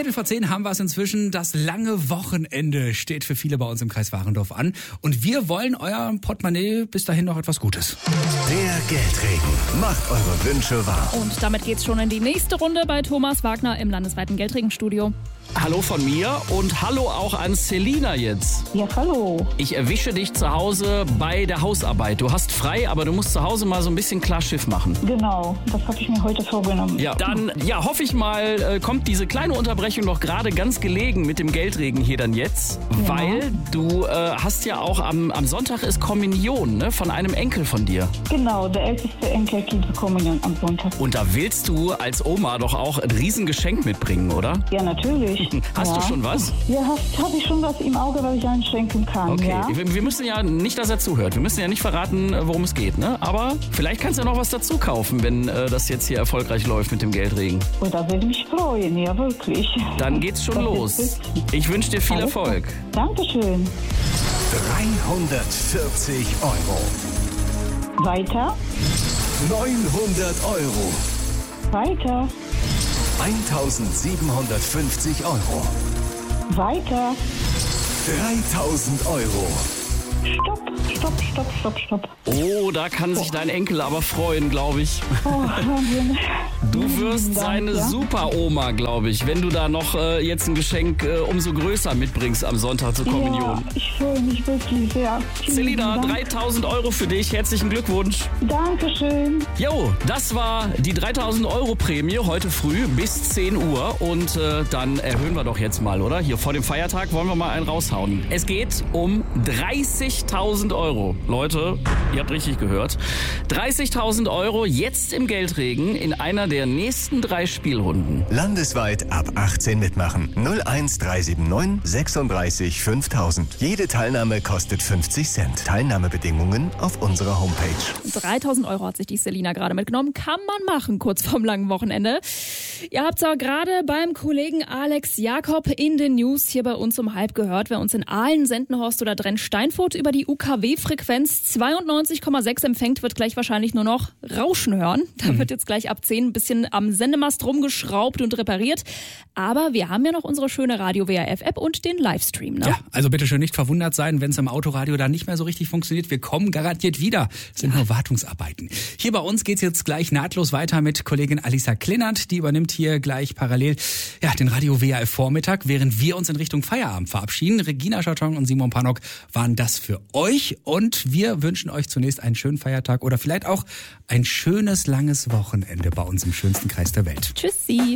10:15 haben wir es inzwischen. Das lange Wochenende steht für viele bei uns im Kreis Warendorf an. Und wir wollen eurem Portemonnaie bis dahin noch etwas Gutes. Der Geldregen macht eure Wünsche wahr. Und damit geht's schon in die nächste Runde bei Thomas Wagner im landesweiten Geldregenstudio. Hallo von mir und hallo auch an Selina jetzt. Ja, hallo. Ich erwische dich zu Hause bei der Hausarbeit. Du hast frei, aber du musst zu Hause mal so ein bisschen klar Schiff machen. Genau, das habe ich mir heute vorgenommen. Ja, dann hoffe ich mal, kommt diese kleine Unterbrechung noch gerade ganz gelegen mit dem Geldregen hier dann jetzt. Ja. Weil du hast ja auch am Sonntag ist Kommunion, ne, von einem Enkel von dir. Genau, der älteste Enkel kriegt Kommunion am Sonntag. Und da willst du als Oma doch auch ein Riesengeschenk mitbringen, oder? Ja, natürlich. Hast du schon was? Ja, habe ich schon was im Auge, was ich einschenken kann. Okay, ja? Wir müssen ja nicht, dass er zuhört. Wir müssen ja nicht verraten, worum es geht, ne? Aber vielleicht kannst du ja noch was dazu kaufen, wenn das jetzt hier erfolgreich läuft mit dem Geldregen. Oh, da würde ich mich freuen, ja wirklich. Dann geht's schon los. Ich wünsche dir viel Erfolg. Dankeschön. 340 Euro. Weiter. 900 Euro. Weiter. 1750 Euro. Weiter. 3000 Euro. Stopp. Oh, da kann sich dein Enkel aber freuen, glaube ich. Oh, Wahnsinn. Du wirst seine Super-Oma, glaube ich, wenn du da noch jetzt ein Geschenk umso größer mitbringst am Sonntag zur Kommunion. Ja, ich freue mich wirklich sehr. Selina, 3000 Euro für dich. Herzlichen Glückwunsch. Dankeschön. Jo, das war die 3000 Euro Prämie heute früh bis 10 Uhr. Und dann erhöhen wir doch jetzt mal, oder? Hier vor dem Feiertag wollen wir mal einen raushauen. Es geht um 30.000 Euro. Leute, ihr habt richtig gehört. 30.000 Euro jetzt im Geldregen in einer der nächsten 3 Spielrunden. Landesweit ab 18 mitmachen. 01379 36 5000. Jede Teilnahme kostet 50 Cent. Teilnahmebedingungen auf unserer Homepage. 3.000 Euro hat sich die Selina gerade mitgenommen. Kann man machen, kurz vorm langen Wochenende. Ihr habt es auch gerade beim Kollegen Alex Jakob in den News hier bei uns um halb gehört. Wer uns in Aalen, Sendenhorst oder Drenn-Steinfurt über die UKW-Frequenz 92,6 empfängt, wird gleich wahrscheinlich nur noch Rauschen hören. Da wird jetzt gleich ab 10 ein bisschen am Sendemast rumgeschraubt und repariert. Aber wir haben ja noch unsere schöne Radio-WRF-App und den Livestream. Ne? Ja, also bitte schön nicht verwundert sein, wenn es im Autoradio da nicht mehr so richtig funktioniert. Wir kommen garantiert wieder. Es sind nur Wartungsarbeiten. Hier bei uns geht's jetzt gleich nahtlos weiter mit Kollegin Alisa Klinnert. Die übernimmt hier gleich parallel den Radio-WRF-Vormittag, während wir uns in Richtung Feierabend verabschieden. Regina Scharton und Simon Panok waren das für euch und wir wünschen euch zunächst einen schönen Feiertag oder vielleicht auch ein schönes, langes Wochenende bei uns im schönsten Kreis der Welt. Tschüssi.